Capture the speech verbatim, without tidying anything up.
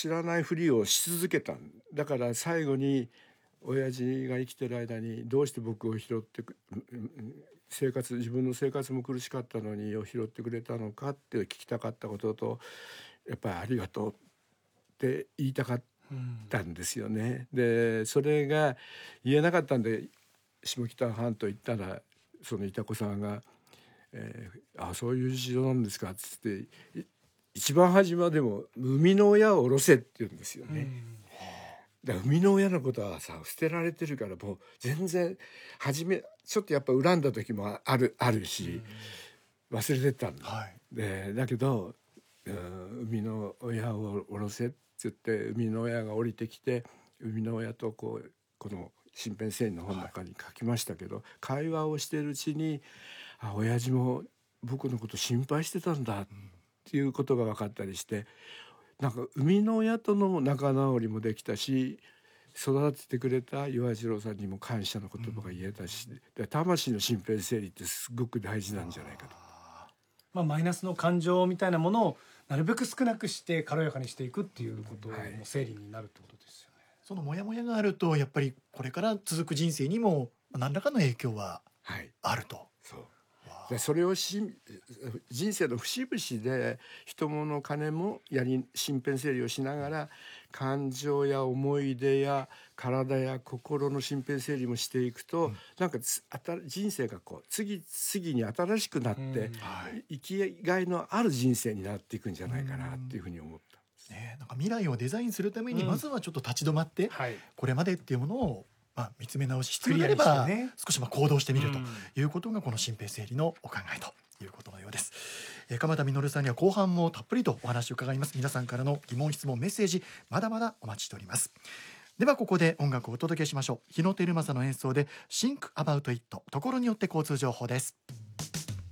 知らないふりをし続けた。だから最後に親父が生きてる間にどうして僕を拾ってく生活自分の生活も苦しかったのに拾ってくれたのかって聞きたかったことと、やっぱりありがとうって言いたかったんですよね。でそれが言えなかったんで下北半島行ったら、そのいた子さんがえー、あそういう事情なんですかっつって、一番初めはでも生みの親を下ろせって言うんですよね。だから生みの親のことはさ捨てられてるから、もう全然初めちょっとやっぱ恨んだ時もあるあるし、忘れてったんだ、はい、でだけど、うん、生みの親を下ろせって言って生みの親が降りてきて、生みの親とこうこの身辺整理の本の中に書きましたけど、はい、会話をしているうちに、あ親父も僕のこと心配してたんだっていうことが分かったりして、なんか生みの親との仲直りもできたし、育ててくれた岩次郎さんにも感謝の言葉が言えたし、で魂の身辺整理ってすごく大事なんじゃないかと。 まあ、マイナスの感情みたいなものをなるべく少なくして軽やかにしていくっていうことも整理になるってことですよね。 はい、そのモヤモヤがあるとやっぱりこれから続く人生にも何らかの影響はあると、はい、 そうでそれをし人生の節々で人物金もやり身辺整理をしながら、感情や思い出や体や心の身辺整理もしていくと、うん、なんか人生がこう次々に新しくなって、うんはい、生きがいのある人生になっていくんじゃないかなっていうふうに思ったんですね。なんか未来をデザインするためにまずはちょっと立ち止まって、うんはい、これまでっていうものをまあ、見つめ直し、必要であれば少しまあ行動してみるということがこの身辺整理のお考えということのようです。えー、鎌田実さんには後半もたっぷりとお話を伺います。皆さんからの疑問質問メッセージまだまだお待ちしております。ではここで音楽をお届けしましょう。日野照正の演奏で Think About It、 ところによって交通情報です。